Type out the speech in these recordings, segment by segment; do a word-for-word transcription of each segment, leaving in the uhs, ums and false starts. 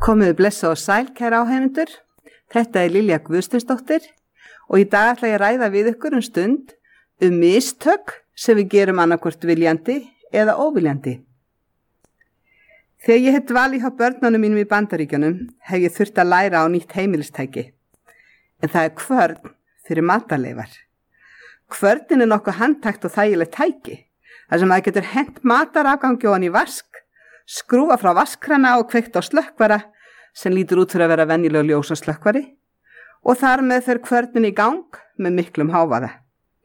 Komiði blessa og sæl, kæra áheyrendur. Þetta er Lilja Guðsteinsdóttir og í dag ætla ég að ræða við ykkur um stund um mistök sem við gerum annarkvort viljandi eða óviljandi. Þegar ég hef dvalið hjá börnunum mínum í Bandaríkjunum hef ég þurft að læra á nýtt heimilistæki. En það er kvörn fyrir matarleifar. Kvörnin er nokkuð handtækt og þægilegt tæki, þar sem maður getur hent matarafgangi ofan í vask, skrúfa frá vaskrana og kveikt á slökkvara sem lítur út fyrir að vera venjulega ljósa slökkvari og þar með fer kvörnin í gang með miklum hávaða.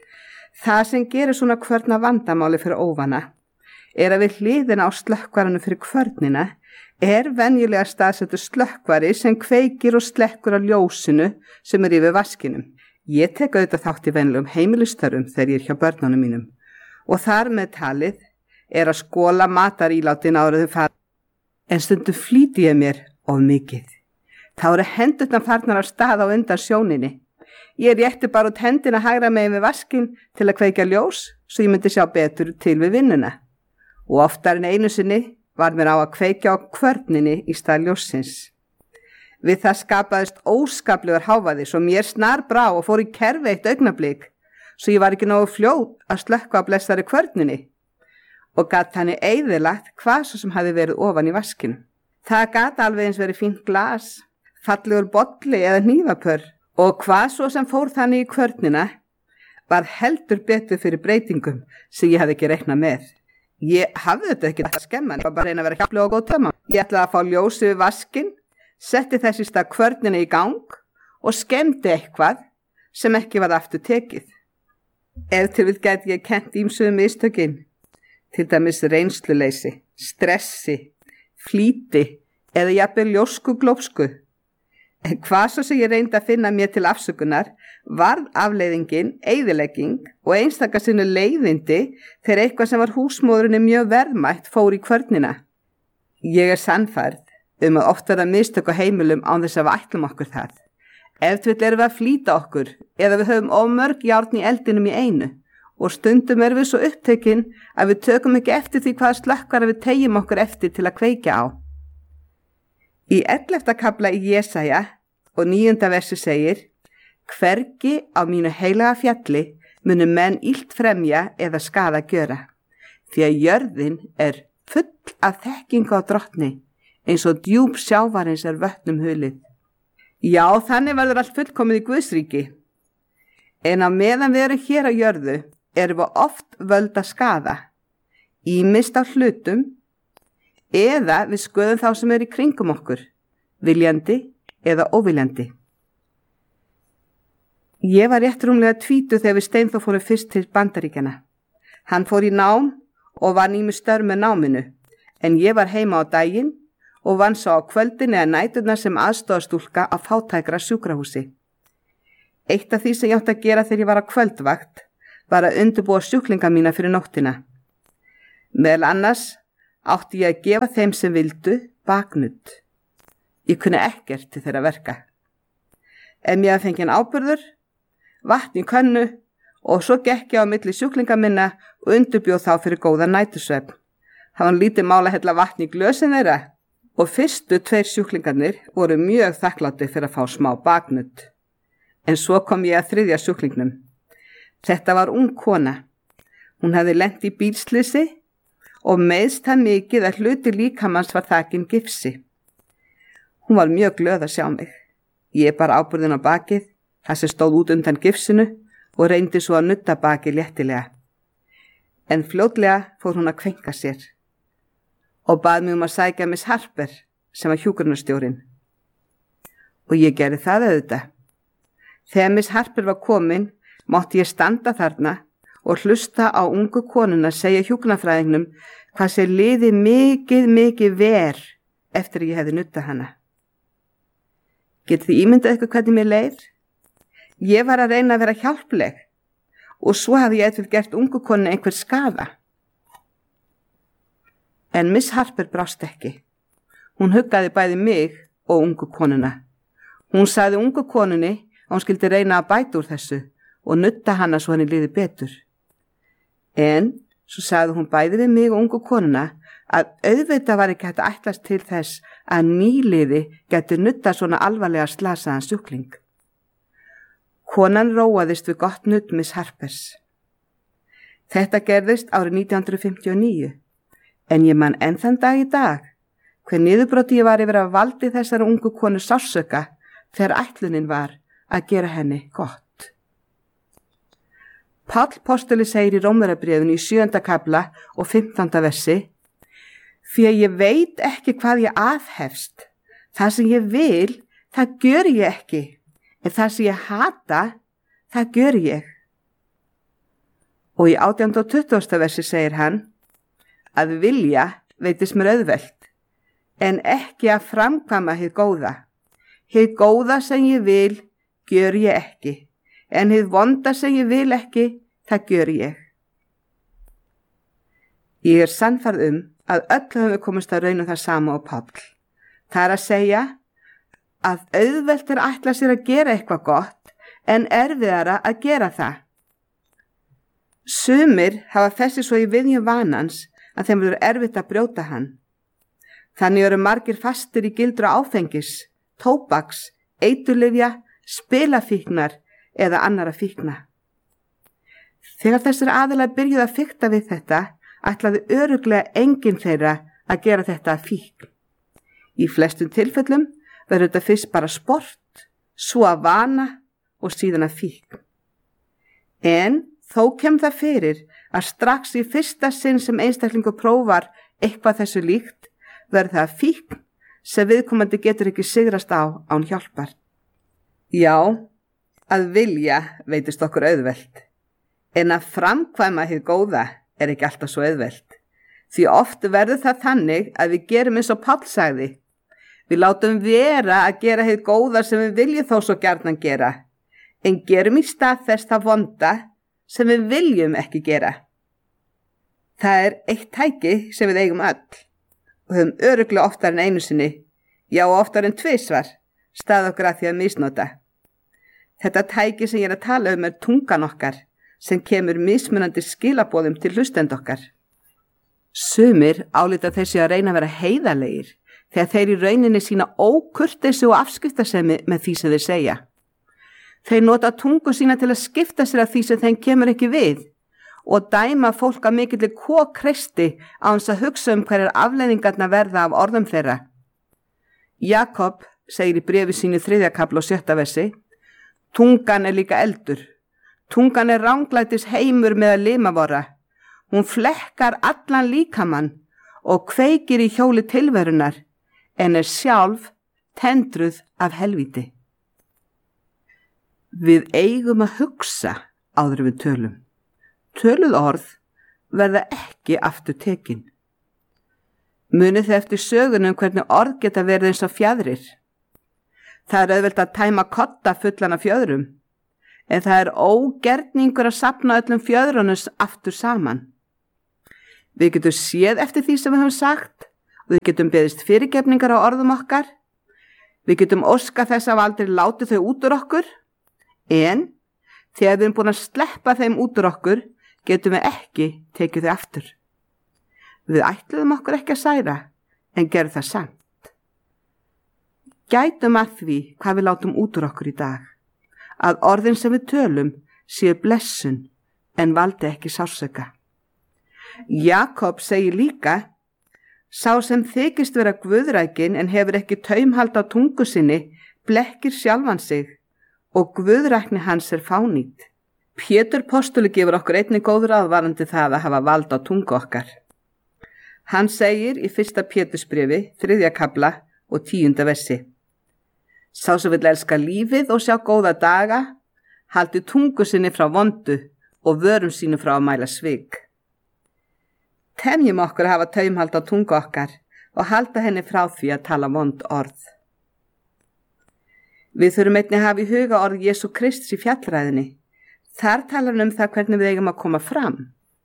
Það sem gerir svona kvörna vandamáli fyrir óvana er að við hliðina á slökkvaranu fyrir kvörnina er venjulega staðsettur slökkvari sem kveikir og slekkur á ljósinu sem er yfir vaskinum. Ég tek auðvitað þátt í venjulegum heimilistörfum þegar ég er hjá börnunum mínum og þar með talið er að skóla matarílátin áður þau fara. En stundum flýti ég mér of mikið. Þá eru hendurnar farnar af stað á undan sjóninni. Ég rétti bara út hendina hægra megin við vaskinn til að kveikja ljós svo ég myndi sjá betur til við vinnuna. Og oftar en einu sinni var mér á að kveikja á kvörninni í stað ljóssins. Við það skapaðist óskaplegur hávaði svo mér snar brá og fór í kerfi eitt augnablik svo ég var ekki nógu fljót að slökkva á blessari kvörninni og gat þannig eyðilagt hvað svo sem hafi verið ofan í vaskinu. Það gat alveg eins verið fínt glas, fallegur bolli eða hnífapör og hvað svo sem fór þannig í kvörnina var heldur betur fyrir breytingum sem ég hafði ekki reiknað með. Ég hafði þetta ekki að skemma, ég var bara að reyna að vera hjálpleg og góð tömma. Ég ætlaði að fá ljósið við vaskinn, setti þess í stað kvörnina í gang og skemmdi eitthvað sem ekki var aftur tekið. Ef til við gæti ég kennt ýmsuðum mistökin, til dæmis reynsluleysi, stressi, flýti eða jafnvel ljósku glópsku. En hvað svo sem ég reyndi að finna mér til afsökunar varð afleiðingin, eyðilegging og einstaka sinni leiðindi þegar eitthvað sem var húsmóðurinni mjög verðmætt fór í kvörnina. Ég er sannfærð um að oft verða mistök á heimilum án þess að við ætlum okkur það. Ef til erum við að flýta okkur eða við höfum of mörg járn í eldinum í einu og stundum erum við svo upptekinn að við tökum ekki eftir því hvaða slökkvara við teygjum okkur eftir til að kveikja á. Í ellefta kafla í Jesaja og níunda versi segir: Hvergi á mínu heilaga fjalli munu menn illt fremja eða skaða gjöra, því að jörðin er full af þekkingu á drottni, eins og djúp sjávarins er vötnum hulið. Já, þannig verður allt fullkomið í Guðsríki. En á meðan við erum hér á jörðu, erum við oft völd að skaða, ýmist á hlutum, eða við sköðum þá sem er í kringum okkur, viljandi eða óviljandi. Ég var rétt rúmlega tvítug þegar við Steinþór fórum fyrst til Bandaríkjanna. Hann fór í nám og var nýmur störf með náminu, en ég var heima á daginn og vann svo á kvöldin eða næturnar sem aðstoðarstúlka á fátækra sjúkrahúsi. Eitt af því sem ég átti að gera þegar ég var á kvöldvakt var að undirbúa sjúklinga mína fyrir nóttina. Meðal annars átti ég að gefa þeim sem vildu baknudd. Ég kunni ekkert til þeirra verka. Ef ég hafði fengið áburður, vatn í könnu og svo gekk ég á milli sjúklinga minna og undirbjóð þá fyrir góða nætursvefn. Það var lítið mál að hella vatn í glösin þeirra og fyrstu tveir sjúklingarnir voru mjög þakklátti fyrir að fá smá baknudd. En svo kom ég að þriðja sjúklingnum. Þetta var ung kona. Hún hafði lent í bílslysi og meiðst það mikið að hluti líkamans var þakinn gifsi. Hún var mjög glöð að sjá mig. Ég bar áburðin á bakið, það sem stóð út undan gifsinu og reyndi svo að nudda bakið léttilega. En fljótlega fór hún að kvenka sér og bað mig um að sækja Miss Harper sem var hjúkrunarstjórinn. Og ég gerði það auðvitað. Þegar Miss Harper var komin, mátti ég standa þarna og hlusta á ungu konuna segja hjúkrunarfræðingnum hvað sér liði mikið, mikið ver eftir að ég hefði nuddað hana. Getið þið ímyndað ykkur hvernig mér leið? Ég var að reyna að vera hjálpleg og svo hafði ég eitthvað gert ungu konuna einhver skaða. En Miss Harper brást ekki. Hún huggaði bæði mig og ungu konuna. Hún sagði ungu konunni að hún skildi reyna að bæta úr þessu og nudda hana svo henni liði betur. En svo sagði hún bæði við mig og ungu konuna að auðvitað var ekki hægt að ætlast til þess að nýliði gæti nutta svona alvarlega slasaðan sjúkling. Konan róaðist við gott nudd Miss Harpers. Þetta gerðist árið nítján hundruð fimmtíu og níu, en ég man enn þann dag í dag hver niðurbroti ég var yfir að valdi þessari ungu konu sársauka þegar ætlunin var að gera henni gott. Páll postuli segir í Rómverjabréfinu í sjöunda kafla og fimmtánda versi: Því að ég veit ekki hvað ég aðhefst, það sem ég vil, það gör ég ekki, en það sem ég hata, það gör ég. Og í átjánda og tuttugasta versi segir hann: Að vilja veitist mér auðvelt, en ekki að framkvæma hið góða. Hið góða sem ég vil, gör ég ekki, en hið vonda sem ég vil ekki, það gör ég. Ég er sannfærð um að öll höfum við komist að raun um það sama og Páll. Það er að segja að auðvelt er að ætla sér að gera eitthvað gott, en erfiðara að gera það. Sumir hafa festið svo í viðjum vanans að þeim verður erfitt að brjóta hann. Þannig eru margir fastir í gildru áfengis, tóbaks, eiturlyfja, spilafíknar eða annara fíkna. Þegar þessir aðilar byrjuðu að fikta við þetta, ætlaði örugglega enginn þeirra að gera þetta að fíkn. Í flestum tilfellum verður þetta fyrst bara sport, svo að vana og síðan að fíkn. En þó kem það fyrir að strax í fyrsta sinn sem einstaklingur prófar eitthvað þessu líkt, verður það fíkn sem viðkomandi getur ekki sigrast á án hjálpar. Já, að vilja veitist okkur auðvelt, en að framkvæma hið góða er ekki alltaf svo auðvelt. Því oft verður það þannig að við gerum eins og Páll sagði. Við látum vera að gera hið góða sem við viljum þó svo gjarnan gera, en gerum í stað þess það vonda sem við viljum ekki gera. Það er eitt tæki sem við eigum öll og höfum örugglega oftar en einu sinni, já oftar en tvisvar, stað okkur að því að misnota. Þetta tæki sem ég er að tala um er tungan okkar, sem kemur mismunandi skilaboðum til hlustend okkar. Sumir álíta þessi að reyna að vera heiðarlegir, þegar þeir í rauninni sína ókurteisi og afskiptasemi með því sem þeir segja. Þeir nota tungu sína til að skipta sér af því sem þeim kemur ekki við og dæma fólk að mikilli kókreisti á hans að hugsa um hverjar afleiðingarnar verða af orðum þeirra. Jakob segir í bréfi sínu þriðja kafla og sjötta versi: Tungan er líka eldur. Tungan er ranglætis heimur með að limavora. Hún flekkar allan líkamann og kveikir í hjóli tilverunar, en er sjálf tendruð af helvíti. Við eigum að hugsa áður en við tölum. Töluð orð verða ekki aftur tekin. Munið þið eftir sögunum hvernig orð geta verið eins og fjaðrir. Það er auðvelt að tæma kotta fullan af fjöðrum, en það er ógerningur að safna öllum fjöðrunum aftur saman. Við getum séð eftir því sem við höfum sagt, við getum beðist fyrirgefningar á orðum okkar, við getum óskað þess að aldrei láti þau út úr okkur, en þegar við erum búin að sleppa þeim út úr okkur, getum við ekki tekið þau aftur. Við ætluðum okkur ekki að særa, en gerum það samt. Gætum að því hvað við látum út úr okkur í dag, að orðin sem við tölum séu blessun, en valdi ekki sársauka. Jakob segir líka: Sá sem þykist vera guðrækin en hefur ekki taumhald á tungu sinni, blekkir sjálfan sig og guðrækni hans er fánýt. Pétur postuli gefur okkur einnig góð ráð varðandi það að hafa vald á tungu okkar. Hann segir í fyrsta Pétursbréfi, þriðja kafla og tíunda versi: Sá sem vill elska lífið og sjá góða daga, haldi tungu sinni frá vondu og vörum sínu frá að mæla svik. Temjum okkur að hafa taumhald á tungu okkar og halda henni frá því að tala vond orð. Við þurfum einnig að hafa í huga orð Jesú Krists í fjallræðinni. Þar talar hann um það hvernig við eigum að koma fram.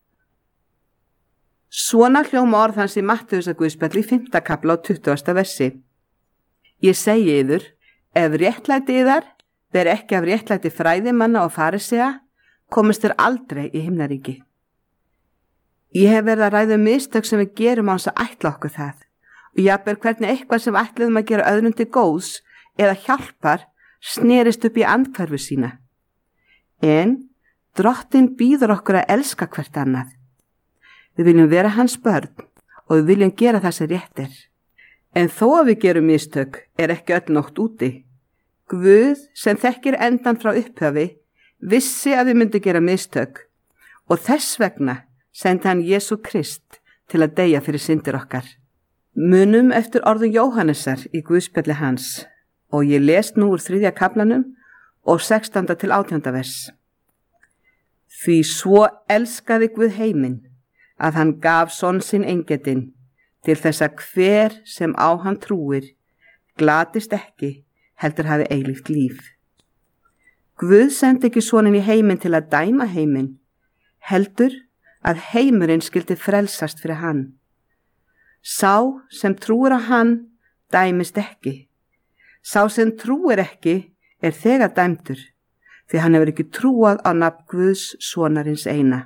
Svona hljóma orð hans í Mattheusarguðspjalli í fimmta kafla og tuttugasta versi. Ég segi yður, ef réttlæti yðar ber ekki af réttlæti fræðimanna og farisea, komist þér aldrei í himnaríki. Ég hef verið að ræða um mistök sem við gerum á þess að ætla okkur það og jafnvel hvernig eitthvað sem við ætluðum að gera öðrum til góðs eða hjálpar snerist upp í andhverfu sína. En Drottinn býður okkur að elska hvert annað. Við viljum vera hans börn og við viljum gera það sem rétt er. En þó að við gerum mistök er ekki öll nótt úti. Guð sem þekkir endan frá upphafi vissi að við myndum gera mistök og þess vegna sendi hann Jesú Krist til að deyja fyrir syndir okkar. Munum eftir orðum Jóhannesar í Guðspjalli hans og ég les nú úr þriðja kaflanum og sextánda til átjánda vers. Því svo elskaði Guð heiminn að hann gaf son sinn eingetinn til þess að hver sem á hann trúir glatist ekki heldur hafi eilíft líf. Guð sendi ekki soninn í heiminn til að dæma heiminn, heldur að heimurinn skyldi frelsast fyrir hann. Sá sem trúir á hann dæmist ekki. Sá sem trúir ekki er þegar dæmdur, því hann hefur ekki trúað á nafn Guðs sonarins eina.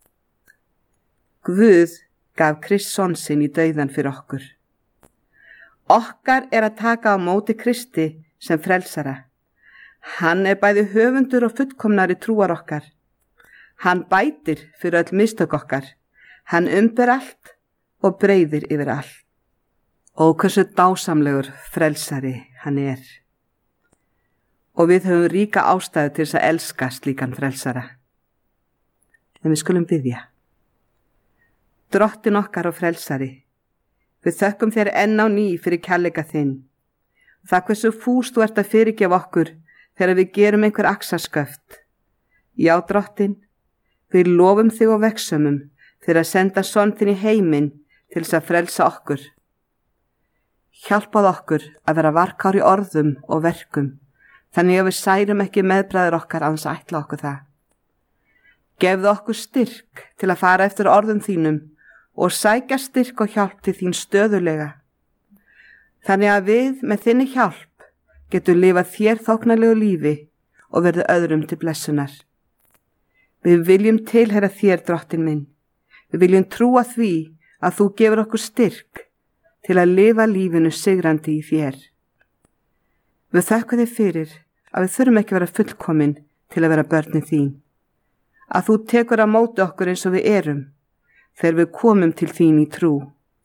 Guð gaf Krist son sinn í dauðan fyrir okkur. Okkar er að taka á móti Kristi sem frelsara. Hann er bæði höfundur og fullkomnari trúar okkar. Hann bætir fyrir öll mistök okkar. Hann umber allt og breiðir yfir allt. Og hversu dásamlegur frelsari hann er. Og við höfum ríka ástæðu til þess að elska slíkan frelsara. En við skulum biðja. Drottinn okkar og frelsari, við þökkum þér enn á ný fyrir kærleika þinn. Það hversu fús þú ert að fyrirgefa okkur þegar við gerum einhver axarsköft. Já, Drottinn, við lofum þig og vegsömmum fyrir að senda son þinn í heiminn til þess að frelsa okkur. Hjálpað okkur að vera varkár í orðum og verkum, þannig að við særum ekki meðbræður okkar án þess að ætla okkur það. Gefðu okkur styrk til að fara eftir orðum þínum og sækja styrk og hjálp til þín stöðulega. Þannig að við með þinni hjálp getum lifað þér þóknarlegu lífi og verið öðrum til blessunar. Við viljum tilheyra þér, Drottinn minn. Við viljum trúa því að þú gefur okkur styrk til að lifa lífinu sigrandi í þér. Við þökkum þig fyrir að við þurfum ekki að vera fullkomin til að vera börnin þín. Að þú tekur á móti okkur eins og við erum þegar við komum til þín í trú.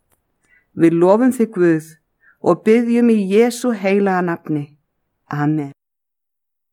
Við lofum þig Guð og biðjum í Jesú heilaga nafni. Amen.